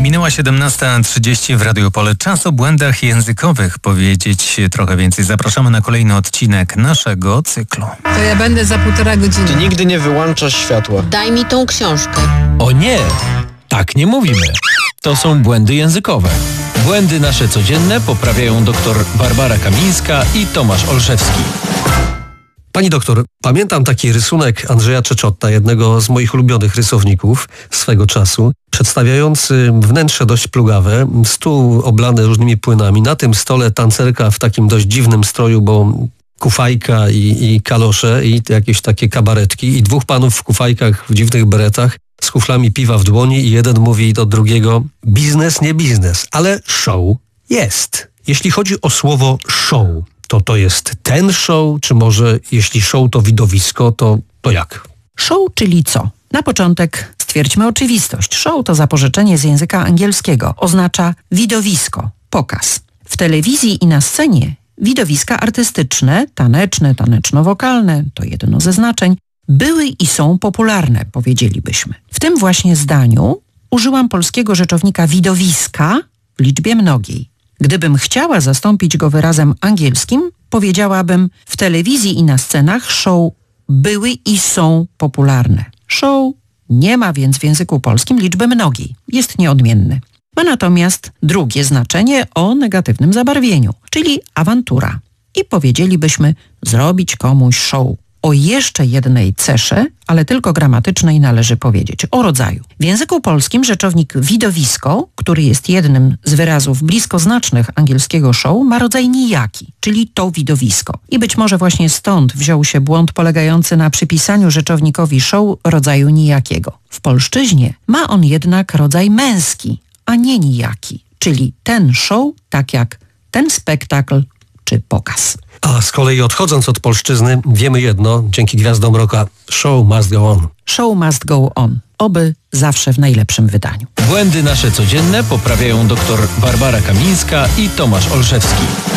Minęła 17:30 w Radiu Pole. Czas o błędach językowych powiedzieć trochę więcej. Zapraszamy na kolejny odcinek naszego cyklu. To ja będę za 1,5 godziny. Ty nigdy nie wyłączasz światła. Daj mi tą książkę. O nie! Tak nie mówimy. To są błędy językowe. Błędy nasze codzienne poprawiają dr Barbara Kamińska i Tomasz Olszewski. Pani doktor, pamiętam taki rysunek Andrzeja Czeczotta, jednego z moich ulubionych rysowników swego czasu, przedstawiający wnętrze dość plugawe, stół oblany różnymi płynami. Na tym stole tancerka w takim dość dziwnym stroju, bo kufajka i kalosze i jakieś takie kabaretki i dwóch panów w kufajkach, w dziwnych beretach z kuflami piwa w dłoni i jeden mówi do drugiego: biznes nie biznes, ale show jest. Jeśli chodzi o słowo show, to jest ten show, czy może jeśli show to widowisko, to jak? Show, czyli co? Na początek stwierdźmy oczywistość. Show to zapożyczenie z języka angielskiego. Oznacza widowisko, pokaz. W telewizji i na scenie widowiska artystyczne, taneczne, taneczno-wokalne, to jedno ze znaczeń, były i są popularne, powiedzielibyśmy. W tym właśnie zdaniu użyłam polskiego rzeczownika widowiska w liczbie mnogiej. Gdybym chciała zastąpić go wyrazem angielskim, powiedziałabym: w telewizji i na scenach show były i są popularne. Show nie ma więc w języku polskim liczby mnogiej. Jest nieodmienny. Ma natomiast drugie znaczenie o negatywnym zabarwieniu, czyli awantura. I powiedzielibyśmy zrobić komuś show. O jeszcze jednej cesze, ale tylko gramatycznej, należy powiedzieć: o rodzaju. W języku polskim rzeczownik widowisko, który jest jednym z wyrazów bliskoznacznych angielskiego show, ma rodzaj nijaki, czyli to widowisko. I być może właśnie stąd wziął się błąd polegający na przypisaniu rzeczownikowi show rodzaju nijakiego. W polszczyźnie ma on jednak rodzaj męski, a nie nijaki, czyli ten show, tak jak ten spektakl czy pokaz. A z kolei odchodząc od polszczyzny, wiemy jedno, dzięki gwiazdom rocka: show must go on. Show must go on. Oby zawsze w najlepszym wydaniu. Błędy nasze codzienne poprawiają dr Barbara Kamińska i Tomasz Olszewski.